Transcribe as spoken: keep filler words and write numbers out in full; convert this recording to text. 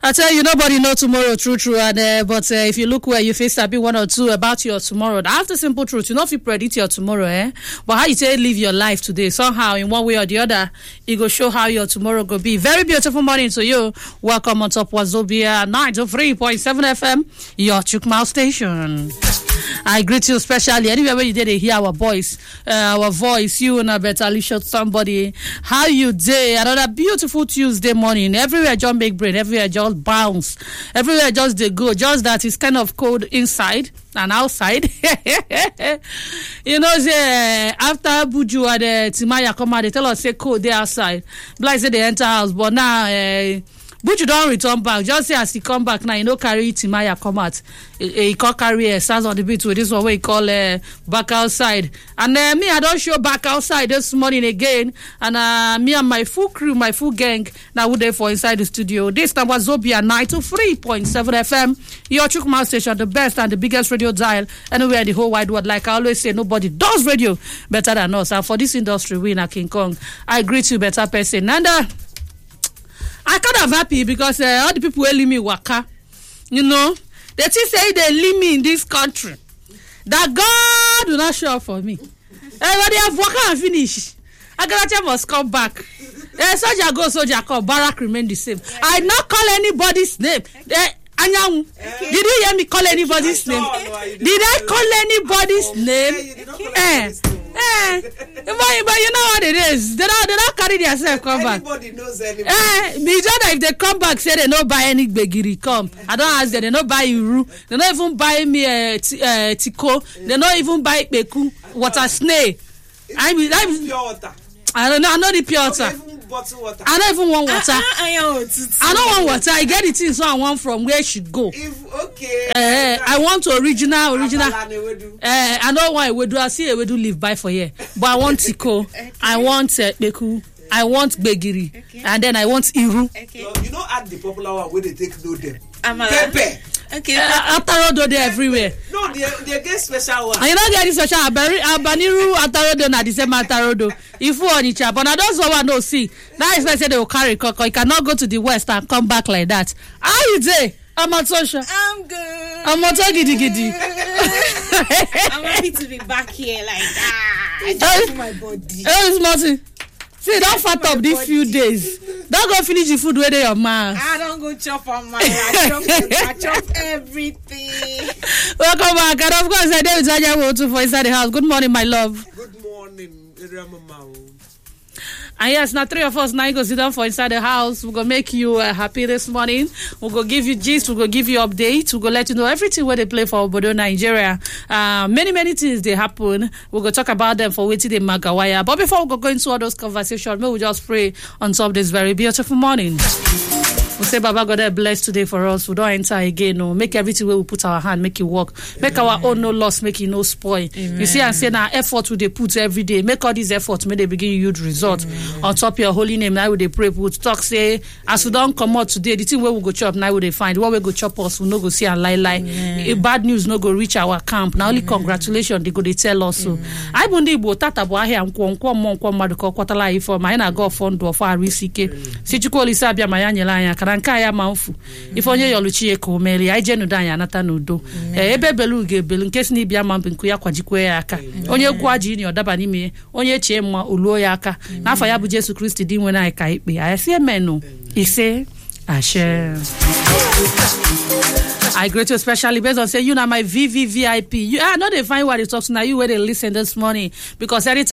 I tell you, nobody know tomorrow, true, true. And uh, but uh, if you look where you face, be one or two about your tomorrow. That's the simple truth. You know if you predict your tomorrow, eh? But how you say live your life today, somehow in one way or the other, it go show how your tomorrow go be. Very beautiful morning to you. Welcome on top Wazobia ninety-three point seven F M, your Chukmau station. I greet you especially anywhere where you did hear our voice, uh, our voice. You and I better listen to somebody. How you day? Another beautiful Tuesday morning. Everywhere just make brain. Everywhere just bounce. Everywhere just they go. Just that it's kind of cold inside and outside. You know, say after Buju and uh, Timaya come out, they tell us say cold they outside. Like say they enter house, but now. Uh, But you don't return back. Just say as he come back now, you know, carry Timaya come out. He, he can't carry a stars on the beat with this one, what he call uh, back outside. And uh, me, I don't show back outside this morning again. And uh, me and my full crew, my full gang, now we're there for inside the studio. This time was Zobia ninety-three point seven F M, your Chukmau station, the best and the biggest radio dial anywhere in the whole wide world. Like I always say, nobody does radio better than us. And for this industry, we in a King Kong, I greet you better person. And uh, I kind of happy because uh, all the people who leave me waka, you know, they still say they leave me in this country. That God will not show up for me. Everybody have waka and finish. Agaracha must come back. Uh, soldier go, soldier come. Barack remain the same. Yeah. I not call anybody's name. Uh, Anyang, okay. Did you hear me call anybody's name? Did, did I call anybody's oh, name? Yeah, eh. Eh, but, but you know what it is. They don't, they don't carry themselves come back. Anybody knows anybody. Eh, if they come back, say they don't buy any begiri come. I don't ask them. They don't buy Iru. They don't even buy me a uh, t- uh, Tiko. They don't even buy Beku. Water snake. I mean, I mean, pure water. I don't know. I know the pure water. Water. I don't even want water. Uh, uh, I, I don't want water. I get it in, so I want from where she go. If, okay. Uh, I want original, original. Uh, I don't want Ewedu. I see Ewedu live by for here, but I want Tiko. Okay. I want uh, Beku. I want Begiri, okay. And then I want Iru. Okay. So you know, add the popular one where they take know them. Pepe. Okay. Uh, Atarodo they everywhere. No, they they get special one. And you don't get this special. Abaniru Atarodo na the same Atarodo. If you on each other, but I don't know what no see. That is why I say they will carry cocoa. You cannot go to the west and come back like that. How you say? I'm at social. I'm good. I'm at giddy giddy. I'm happy to be back here like that. I just feel my body. Oh, it's Martin. See, don't fat up these few days. Don't go finish the food where they your mouth. I don't go chop on my I chop, I chop everything. Welcome back. And of course, I David Zanya will too for inside the house. Good morning, my love. Good morning, Ramamao. And yes, now three of us now go sit down for inside the house. We're going to make you uh, happy this morning. We're going to give you gist. We're going to give you updates. We're going to let you know everything where they play for Obodo, Nigeria. Uh, many, many things they happen. We're going to talk about them for waiting in Magawaya. But before we go into all those conversations, maybe we just pray on top of this very beautiful morning. We say, Baba God, bless today for us. We don't enter again. No, make everything where we put our hand, make it work. Make Amen. Our own no loss, make it no spoil. Amen. You see, and say now effort we they put every day. Make all these efforts, may they begin huge result. Amen. On top of your holy name, now we they pray. We talk say, as we don't come out today, the thing where we go chop, now we they find. What we go chop us, we no go see and lie lie. If bad news no go reach our camp. Now only congratulations, they go they tell us so. I bundi bo tata bo ahe amkwo nkwo mo nkwo madu ko kwatala ifo ma na go fondo for arisike. Si chukwu olisa bia ma ya nyela anya karanka ya manfu. Ifo nye yoluchi e ko meri ai jenu dan ya nata nudo. Eh ebe belu ge belu nke si ni bia ma mbinku ya kwajikwe ya aka. Onye kwa ji ni odaba ni me. Onye chie mma oluo ya aka. Na afa ya bu Jesu Christ di nwena ka ikpe. I say amen no. He say ashe. I greet you especially based on say you know my V V V I P. You are not they find what it talks now. You where they listen this morning because anytime